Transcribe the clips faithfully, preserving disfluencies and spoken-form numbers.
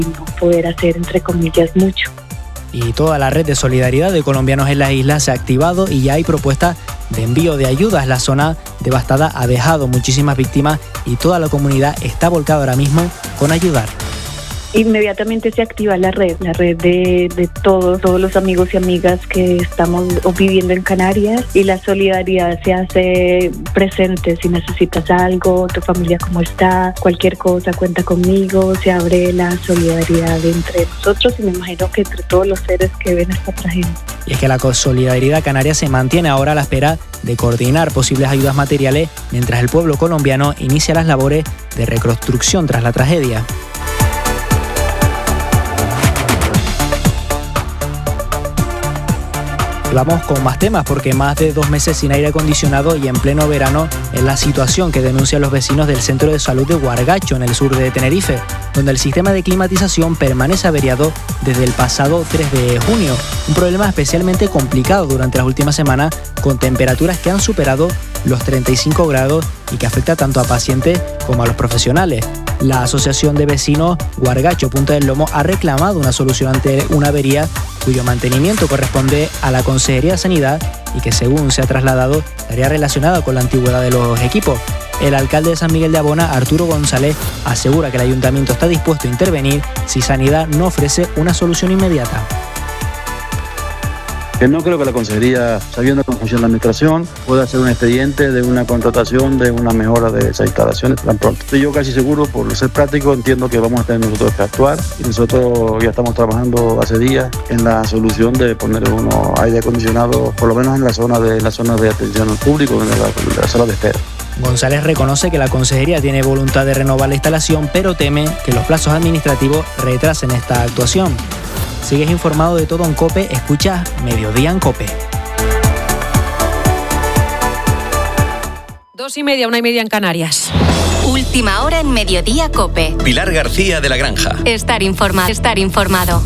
no poder hacer, entre comillas, mucho. Y toda la red de solidaridad de colombianos en las islas se ha activado y ya hay propuestas de envío de ayudas. La zona devastada ha dejado muchísimas víctimas y toda la comunidad está volcada ahora mismo con ayudar. Inmediatamente se activa la red, la red de, de todos, todos los amigos y amigas que estamos viviendo en Canarias, y la solidaridad se hace presente. Si necesitas algo, tu familia cómo está, cualquier cosa, cuenta conmigo. Se abre la solidaridad entre nosotros y me imagino que entre todos los seres que ven esta tragedia. Y es que la solidaridad canaria se mantiene ahora a la espera de coordinar posibles ayudas materiales mientras el pueblo colombiano inicia las labores de reconstrucción tras la tragedia. Vamos con más temas, porque más de dos meses sin aire acondicionado y en pleno verano es la situación que denuncian los vecinos del Centro de Salud de Guargacho, en el sur de Tenerife, donde el sistema de climatización permanece averiado desde el pasado tres de junio. Un problema especialmente complicado durante las últimas semanas, con temperaturas que han superado los treinta y cinco grados y que afecta tanto a pacientes como a los profesionales. La Asociación de Vecinos Guargacho Punta del Lomo ha reclamado una solución ante una avería cuyo mantenimiento corresponde a la Consejería de Sanidad y que, según se ha trasladado, estaría relacionada con la antigüedad de los equipos. El alcalde de San Miguel de Abona, Arturo González, asegura que el ayuntamiento está dispuesto a intervenir si Sanidad no ofrece una solución inmediata. Que no creo que la consejería, sabiendo cómo funciona la administración, pueda hacer un expediente de una contratación, de una mejora de esas instalaciones tan pronto. Estoy yo casi seguro, por ser práctico, entiendo que vamos a tener nosotros que actuar, y nosotros ya estamos trabajando hace días en la solución de poner unos aire acondicionado, por lo menos en la zona de, en la zona de atención al público, en la, en la sala de espera. González reconoce que la consejería tiene voluntad de renovar la instalación, pero teme que los plazos administrativos retrasen esta actuación. Sigues informado de todo en COPE, escucha Mediodía en COPE. Dos y media, una y media en Canarias. Última hora en Mediodía COPE. Pilar García de la Granja. Estar informado. Estar informado.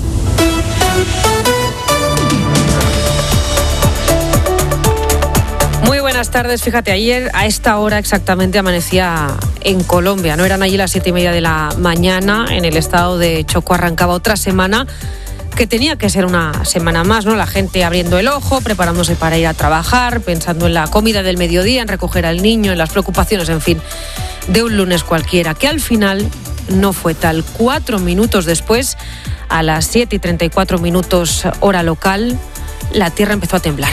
Muy buenas tardes. Fíjate, ayer a esta hora exactamente amanecía en Colombia. No eran allí las siete y media de la mañana. En el estado de Chocó arrancaba otra semana que tenía que ser una semana más, ¿no? La gente abriendo el ojo, preparándose para ir a trabajar, pensando en la comida del mediodía, en recoger al niño, en las preocupaciones, en fin, de un lunes cualquiera, que al final no fue tal. Cuatro minutos después, a las siete y treinta y cuatro minutos hora local, la tierra empezó a temblar.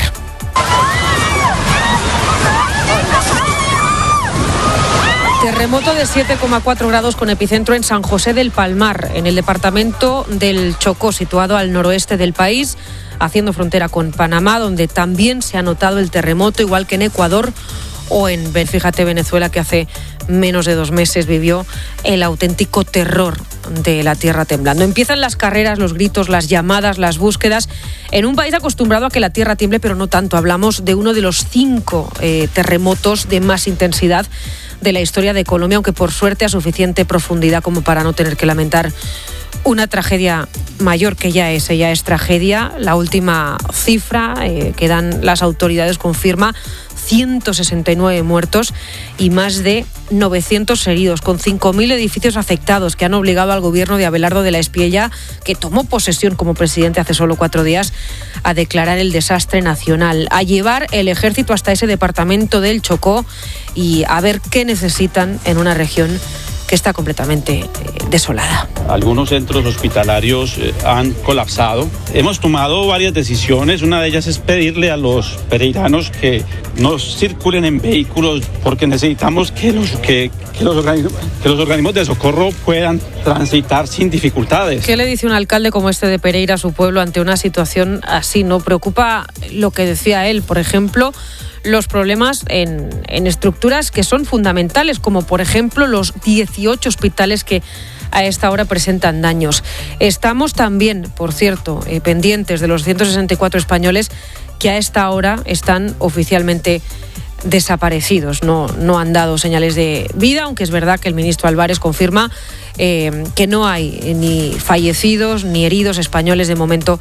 Terremoto de siete coma cuatro grados con epicentro en San José del Palmar, en el departamento del Chocó, situado al noroeste del país, haciendo frontera con Panamá, donde también se ha notado el terremoto, igual que en Ecuador o en, fíjate, Venezuela, que hace menos de dos meses vivió el auténtico terror de la tierra temblando. Empiezan las carreras, los gritos, las llamadas, las búsquedas, en un país acostumbrado a que la tierra tiemble, pero no tanto. Hablamos de uno de los cinco eh, terremotos de más intensidad de la historia de Colombia, aunque por suerte a suficiente profundidad como para no tener que lamentar una tragedia mayor, que ya es, ya es tragedia. La última cifra eh, que dan las autoridades confirma ciento sesenta y nueve muertos y más de novecientos heridos, con cinco mil edificios afectados, que han obligado al gobierno de Abelardo de la Espriella, que tomó posesión como presidente hace solo cuatro días, a declarar el desastre nacional, a llevar el ejército hasta ese departamento del Chocó y a ver qué necesitan en una región que está completamente eh, desolada. Algunos centros hospitalarios eh, han colapsado. Hemos tomado varias decisiones. Una de ellas es pedirle a los pereiranos que no circulen en vehículos, porque necesitamos que los, que, que los, organismos, que los organismos de socorro puedan transitar sin dificultades. ¿Qué le dice un alcalde como este de Pereira a su pueblo ante una situación así? ¿No preocupa lo que decía él, por ejemplo, los problemas en, en estructuras que son fundamentales, como por ejemplo los dieciocho hospitales que a esta hora presentan daños? Estamos también, por cierto, eh, pendientes de los ciento sesenta y cuatro españoles que a esta hora están oficialmente desaparecidos. No, no han dado señales de vida, aunque es verdad que el ministro Álvarez confirma eh, que no hay ni fallecidos ni heridos españoles de momento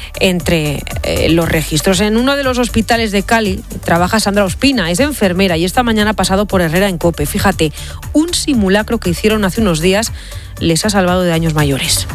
entre eh, los registros. En uno de los hospitales de Cali trabaja Sandra Ospina, es enfermera y esta mañana ha pasado por Herrera en COPE. Fíjate, un simulacro que hicieron hace unos días les ha salvado de daños mayores.